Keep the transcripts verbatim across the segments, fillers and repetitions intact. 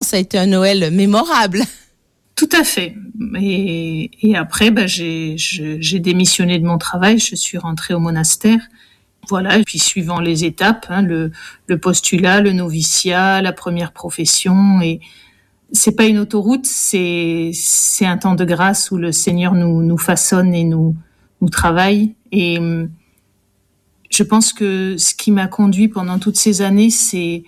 ça a été un Noël mémorable. Tout à fait. Et, et après, bah, j'ai, j'ai, j'ai démissionné de mon travail, je suis rentrée au monastère. Voilà, et puis suivant les étapes, hein, le, le postulat, le noviciat, la première profession, et c'est pas une autoroute, c'est, c'est un temps de grâce où le Seigneur nous, nous façonne et nous, nous travaille. Et je pense que ce qui m'a conduit pendant toutes ces années, c'est,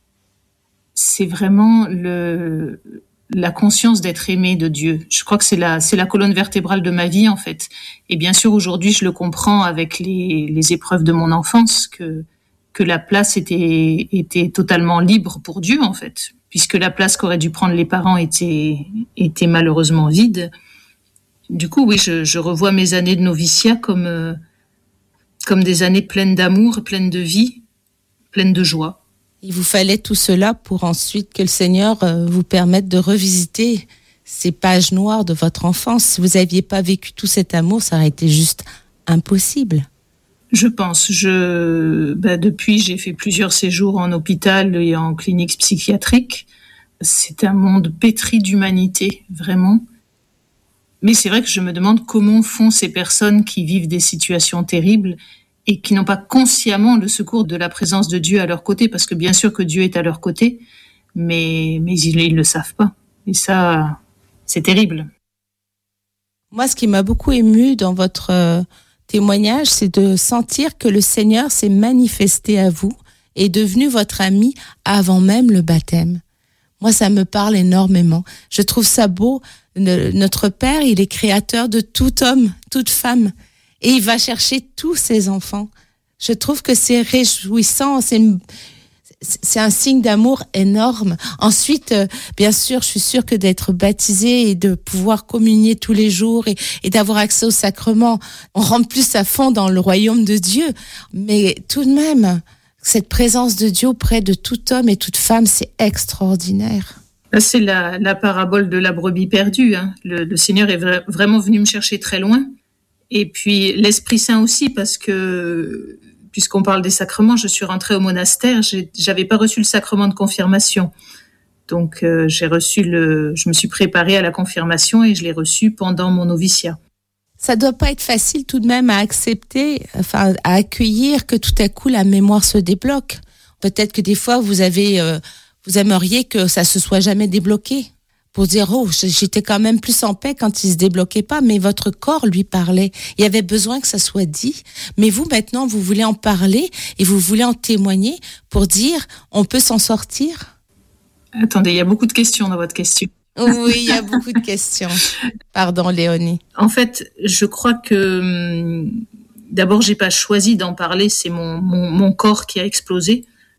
c'est vraiment le, la conscience d'être aimé de Dieu. Je crois que c'est la, c'est la colonne vertébrale de ma vie, en fait. Et bien sûr, aujourd'hui, je le comprends avec les, les épreuves de mon enfance, que, que la place était, était totalement libre pour Dieu, en fait, puisque la place qu'auraient dû prendre les parents était, était malheureusement vide. Du coup, oui, je, je revois mes années de noviciat comme, euh, comme des années pleines d'amour, pleines de vie, pleines de joie. Il vous fallait tout cela pour ensuite que le Seigneur vous permette de revisiter ces pages noires de votre enfance. Si vous n'aviez pas vécu tout cet amour, ça aurait été juste impossible. Je pense. Je, bah, depuis, j'ai fait plusieurs séjours en hôpital et en clinique psychiatrique. C'est un monde pétri d'humanité, vraiment. Mais c'est vrai que je me demande comment font ces personnes qui vivent des situations terribles et qui n'ont pas consciemment le secours de la présence de Dieu à leur côté, parce que bien sûr que Dieu est à leur côté, mais, mais ils ne le savent pas. Et ça, c'est terrible. Moi, ce qui m'a beaucoup ému dans votre euh, témoignage, c'est de sentir que le Seigneur s'est manifesté à vous et est devenu votre ami avant même le baptême. Moi, ça me parle énormément. Je trouve ça beau. Le, notre Père, il est créateur de tout homme, toute femme. Et il va chercher tous ses enfants. Je trouve que c'est réjouissant, c'est, c'est un signe d'amour énorme. Ensuite, euh, bien sûr, je suis sûre que d'être baptisé et de pouvoir communier tous les jours et, et d'avoir accès au sacrement, on rentre plus à fond dans le royaume de Dieu. Mais tout de même, cette présence de Dieu auprès de tout homme et toute femme, c'est extraordinaire. C'est la, la parabole de la brebis perdue. Hein. Le, le Seigneur est vra- vraiment venu me chercher très loin. Et puis l'Esprit Saint aussi, parce que puisqu'on parle des sacrements, je suis rentrée au monastère, j'ai, j'avais pas reçu le sacrement de confirmation, donc euh, j'ai reçu le, je me suis préparée à la confirmation et je l'ai reçu pendant mon noviciat. Ça doit pas être facile tout de même à accepter, enfin à accueillir que tout à coup la mémoire se débloque. Peut-être que des fois vous avez, euh, vous aimeriez que ça se soit jamais débloqué. Pour dire, oh, j'étais quand même plus en paix quand il se débloquait pas, mais votre corps lui parlait. Il y avait besoin que ça soit dit. Mais vous, maintenant, vous voulez en parler et vous voulez en témoigner pour dire, on peut s'en sortir? Attendez, il y a beaucoup de questions dans votre question. Oui, il y a beaucoup de questions. Pardon, Léonie. En fait, je crois que, d'abord, j'ai pas choisi d'en parler, c'est mon, mon, mon corps qui a explosé.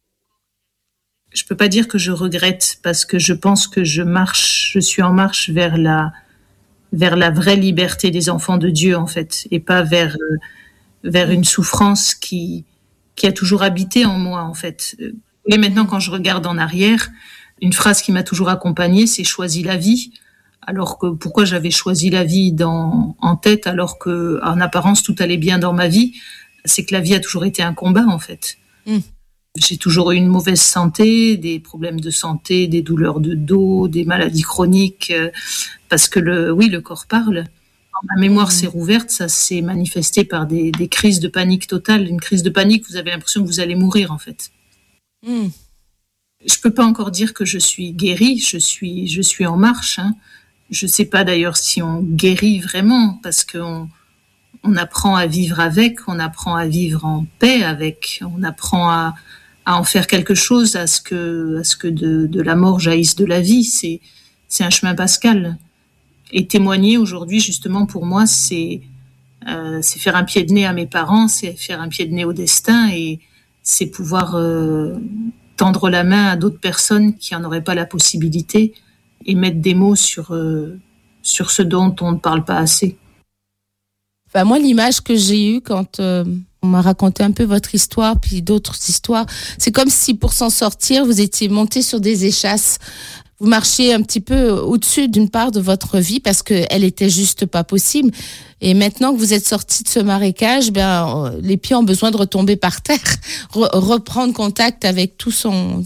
Je peux pas dire que je regrette parce que je pense que je marche, je suis en marche vers la, vers la vraie liberté des enfants de Dieu, en fait, et pas vers, euh, vers une souffrance qui, qui a toujours habité en moi, en fait. Et maintenant, quand je regarde en arrière, une phrase qui m'a toujours accompagnée, c'est choisis la vie. Alors que pourquoi j'avais choisi la vie dans, en tête alors que, en apparence, tout allait bien dans ma vie? C'est que la vie a toujours été un combat, en fait. Mm. J'ai toujours eu une mauvaise santé, des problèmes de santé, des douleurs de dos, des maladies chroniques, euh, parce que le, oui, le corps parle. Quand ma mémoire mmh. s'est rouverte, ça s'est manifesté par des, des crises de panique totale. Une crise de panique, vous avez l'impression que vous allez mourir, en fait. Mmh. Je peux pas encore dire que je suis guérie, je suis, je suis en marche. Hein. Je sais pas d'ailleurs si on guérit vraiment, parce qu'on on apprend à vivre avec, on apprend à vivre en paix avec, on apprend à à en faire quelque chose, à ce que, à ce que de, de la mort jaillisse de la vie. C'est, c'est un chemin pascal. Et témoigner aujourd'hui, justement, pour moi, c'est, euh, c'est faire un pied de nez à mes parents, c'est faire un pied de nez au destin et c'est pouvoir euh, tendre la main à d'autres personnes qui n'en auraient pas la possibilité et mettre des mots sur, euh, sur ce dont on ne parle pas assez. Enfin, moi, l'image que j'ai eue quand euh, on m'a raconté un peu votre histoire, puis d'autres histoires, c'est comme si pour s'en sortir, vous étiez monté sur des échasses. Vous marchiez un petit peu au-dessus d'une part de votre vie parce qu'elle était juste pas possible. Et maintenant que vous êtes sorti de ce marécage, ben, les pieds ont besoin de retomber par terre, re- reprendre contact avec tout son,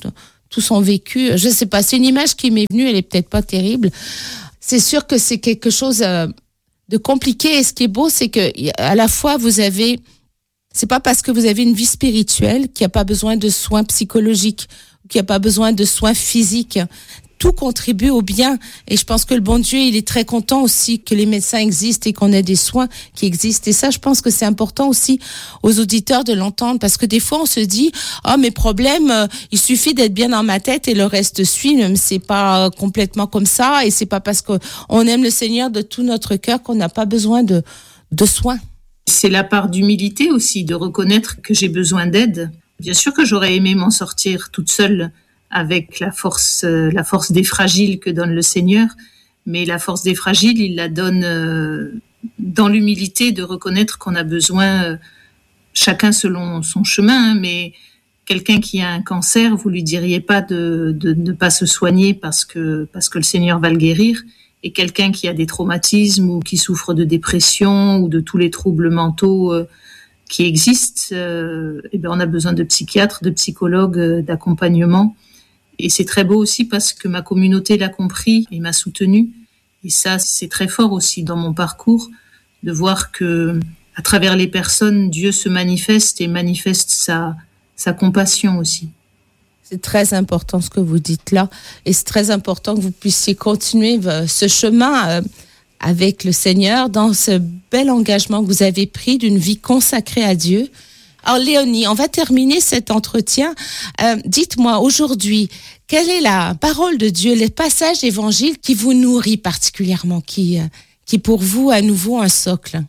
tout son vécu. Je sais pas, c'est une image qui m'est venue, elle est peut-être pas terrible. C'est sûr que c'est quelque chose euh, de compliqué. Et ce qui est beau, c'est que à la fois vous avez, c'est pas parce que vous avez une vie spirituelle qu'il n'y a pas besoin de soins psychologiques, qu'il n'y a pas besoin de soins physiques. Tout contribue au bien. Et je pense que le bon Dieu, il est très content aussi que les médecins existent et qu'on ait des soins qui existent. Et ça, je pense que c'est important aussi aux auditeurs de l'entendre, parce que des fois, on se dit, oh, mes problèmes, euh, il suffit d'être bien dans ma tête et le reste suit. Même c'est pas complètement comme ça. Et c'est pas parce qu'on aime le Seigneur de tout notre cœur qu'on n'a pas besoin de, de soins. C'est la part d'humilité aussi, de reconnaître que j'ai besoin d'aide. Bien sûr que j'aurais aimé m'en sortir toute seule, avec la force, euh, la force des fragiles que donne le Seigneur. Mais la force des fragiles, il la donne euh, dans l'humilité de reconnaître qu'on a besoin, euh, chacun selon son chemin, hein, mais quelqu'un qui a un cancer, vous lui diriez pas de, de ne pas se soigner parce que, parce que le Seigneur va le guérir. Et quelqu'un qui a des traumatismes ou qui souffre de dépression ou de tous les troubles mentaux euh, qui existent, euh, eh bien on a besoin de psychiatres, de psychologues, euh, d'accompagnement. Et c'est très beau aussi parce que ma communauté l'a compris et m'a soutenue. Et ça, c'est très fort aussi dans mon parcours, de voir que à travers les personnes, Dieu se manifeste et manifeste sa, sa compassion aussi. C'est très important ce que vous dites là. Et c'est très important que vous puissiez continuer ce chemin avec le Seigneur dans ce bel engagement que vous avez pris d'une vie consacrée à Dieu. Alors Léonie, on va terminer cet entretien. Euh, dites-moi aujourd'hui, quelle est la parole de Dieu, le passage évangile qui vous nourrit particulièrement, qui, euh, qui est pour vous à nouveau un socle?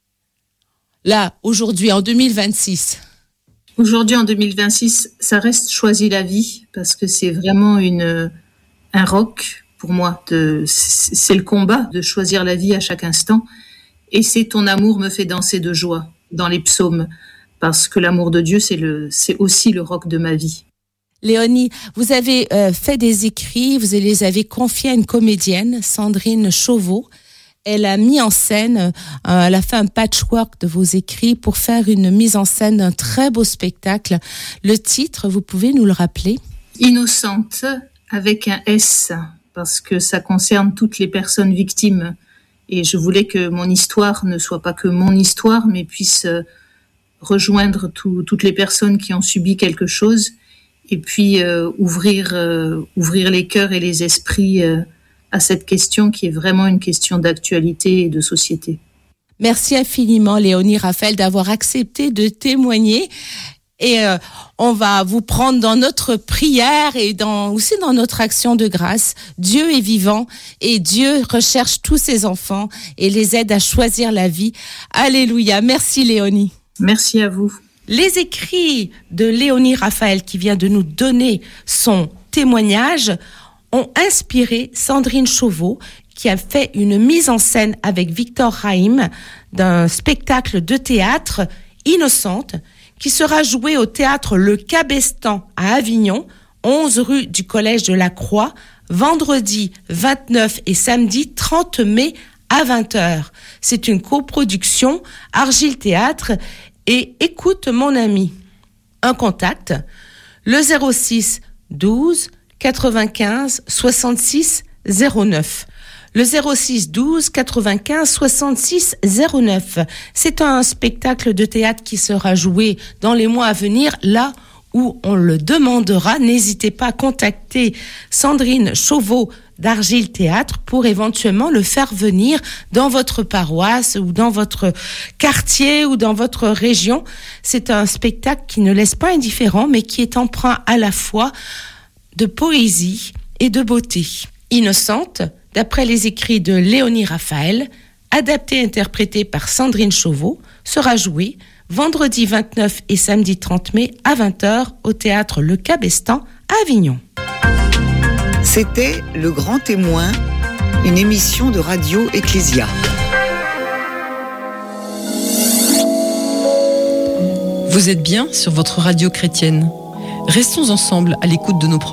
Là, aujourd'hui, en deux mille vingt-six. Aujourd'hui, en deux mille vingt-six, ça reste Choisis la vie, parce que c'est vraiment une, un roc pour moi. De, c'est le combat de choisir la vie à chaque instant. Et c'est Ton amour me fait danser de joie dans les psaumes. Parce que l'amour de Dieu, c'est, le, c'est aussi le roc de ma vie. Léonie, vous avez euh, fait des écrits, vous les avez confiés à une comédienne, Sandrine Chauveau. Elle a mis en scène, euh, elle a fait un patchwork de vos écrits pour faire une mise en scène d'un très beau spectacle. Le titre, vous pouvez nous le rappeler? Innocente, avec un S, parce que ça concerne toutes les personnes victimes. Et je voulais que mon histoire ne soit pas que mon histoire, mais puisse... Euh, rejoindre tout, toutes les personnes qui ont subi quelque chose et puis euh, ouvrir, euh, ouvrir les cœurs et les esprits euh, à cette question qui est vraiment une question d'actualité et de société. Merci infiniment Léonie Raphaël d'avoir accepté de témoigner et euh, on va vous prendre dans notre prière et dans, aussi dans notre action de grâce. Dieu est vivant et Dieu recherche tous ses enfants et les aide à choisir la vie. Alléluia. Merci Léonie. Merci à vous. Les écrits de Léonie Raphaël, qui vient de nous donner son témoignage, ont inspiré Sandrine Chauveau, qui a fait une mise en scène avec Victor Raïm d'un spectacle de théâtre Innocente, qui sera joué au théâtre Le Cabestan à Avignon, onze rue du Collège de la Croix, vendredi vingt-neuf et samedi trente mai à vingt heures. C'est une coproduction Argile Théâtre et Écoute mon ami. Un contact, le zéro six douze quatre-vingt-quinze soixante-six zéro neuf. Le zéro six douze quatre-vingt-quinze soixante-six zéro neuf. C'est un spectacle de théâtre qui sera joué dans les mois à venir, là où on le demandera. N'hésitez pas à contacter Sandrine Chauveau d'Argile Théâtre pour éventuellement le faire venir dans votre paroisse ou dans votre quartier ou dans votre région. C'est un spectacle qui ne laisse pas indifférent, mais qui est empreint à la fois de poésie et de beauté. Innocente, d'après les écrits de Léonie Raphaël, adapté et interprété par Sandrine Chauveau, sera joué vendredi vingt-neuf et samedi trente mai à vingt heures au théâtre Le Cabestan à Avignon. C'était Le Grand Témoin, une émission de Radio Ecclésia. Vous êtes bien sur votre radio chrétienne. Restons ensemble à l'écoute de nos programmes.